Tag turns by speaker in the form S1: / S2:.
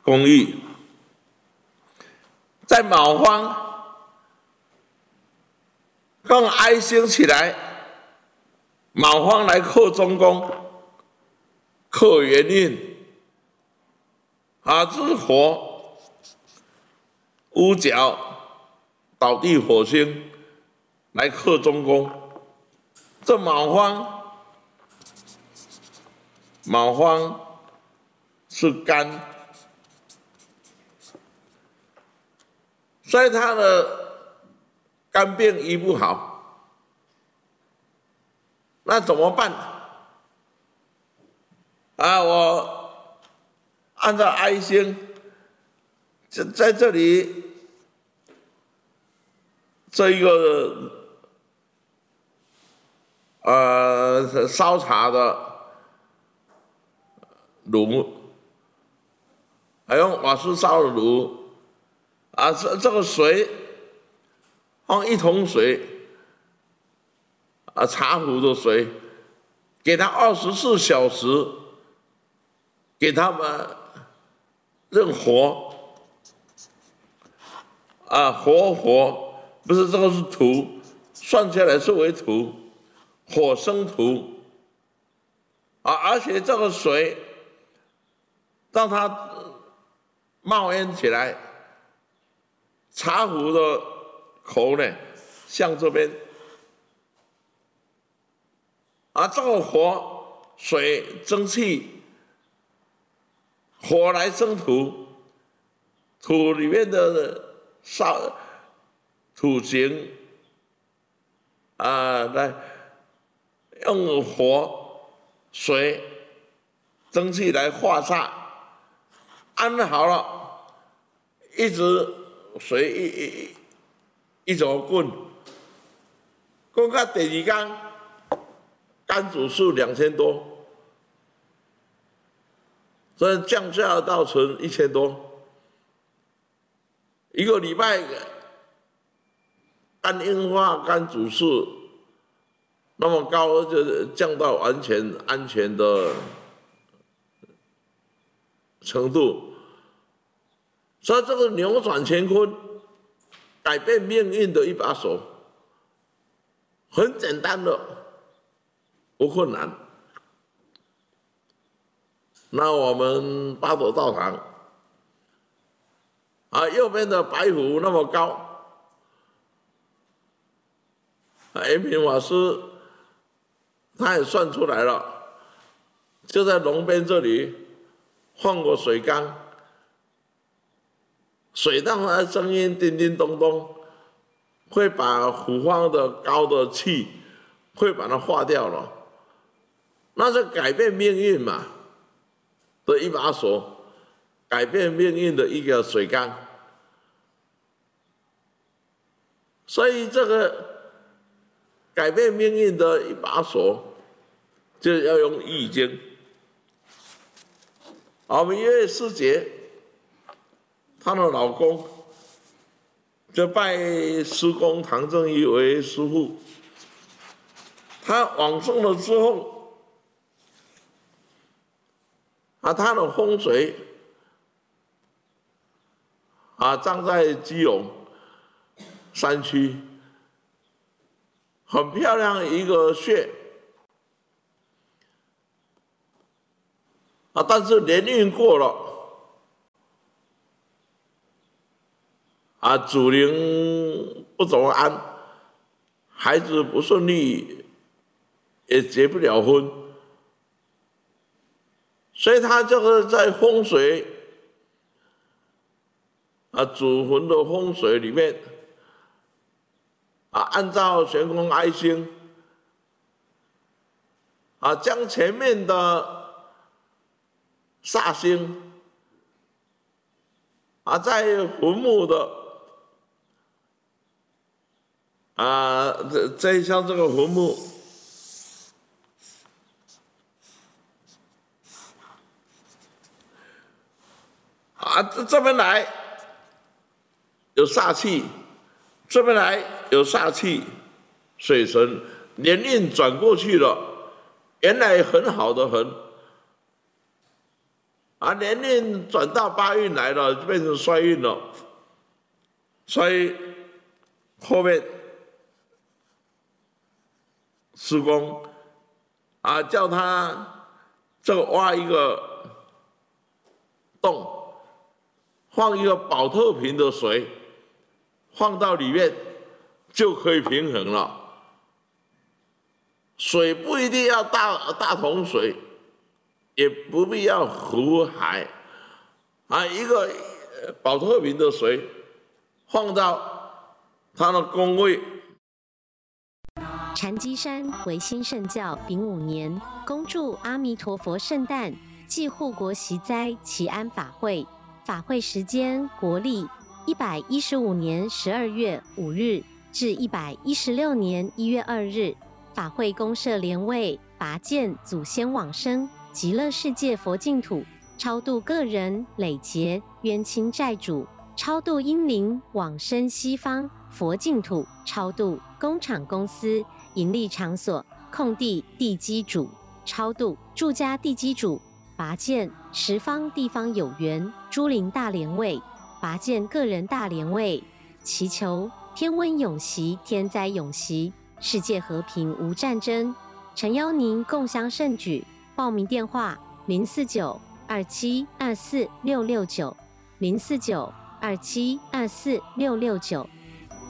S1: 公寓，在卯方用哀星起来，卯方来克中宫，克元运，啊，这是火，屋角倒地火星来克中宫，这卯方是肝，所以他的肝病医不好，那怎么办？啊，我按照哀星，在这里这一个烧茶的炉，还用瓦斯烧的炉，啊，这个水放1桶水，啊，茶壶的水，给他24小时，给他们任火，啊，火不是这个是土，算下来是为土，火生土，啊，而且这个水让它冒烟起来，茶壶的口呢向这边，啊，这个火水蒸汽，火来生土，土里面的土形，啊，来用火水蒸汽来化煞，安好了，一直水一条棍，棍到第2天，肝指数2000多，所以降下到存1000多，1个礼拜肝硬化、肝指数那么高，就降到完全安全的程度，所以这个扭转乾坤、改变命运的一把手，很简单的，不困难。那我们八斗道场，啊，右边的白虎那么高，延平法师他也算出来了，就在龙边这里放个水缸，水让它声音叮叮咚咚，会把虎方的高的气会把它化掉了，那是改变命运嘛的一把手，改变命运的一个水缸。所以这个改变命运的一把手，就要用易经。我们一位师姐，她的老公就拜师公唐正一为师父。他往生了之后，啊，他的风水啊，葬在基隆山区，很漂亮一个穴啊，但是年运过了啊，主灵不怎么安，孩子不顺利，也结不了婚，所以他这个在风水啊，祖坟的风水里面啊，按照玄空哀星啊，将前面的煞星啊，在坟墓的啊，这像这个坟墓啊，这边来有煞气，这边来有煞气，水神年运转过去了，原来很好的很年运转到8运来了，就变成衰运了。所以后面师公叫他这个挖一个洞，放一个保特瓶的水，放到里面就可以平衡了。水不一定要大桶水，也不必要湖海，一个保特瓶的水放到他的宫位。
S2: 禅机山为新圣教丙午年，恭祝阿弥陀佛圣诞暨护国息灾祈安法会。法会时间国历115年12月5日至116年1月2日。法会公设莲位，拔剑祖先往生极乐世界佛净土，超度个人累劫冤亲债主，超度阴灵往生西方佛净土，超度工厂公司盈利场所空地地基主，超度住家地基主，拔剑十方地方有缘诸灵大莲位，拔剑个人大莲位，祈求天温永息，天灾永息，世界和平无战争。诚邀您共襄盛举。报名电话：049-2724-669，049-2724-669。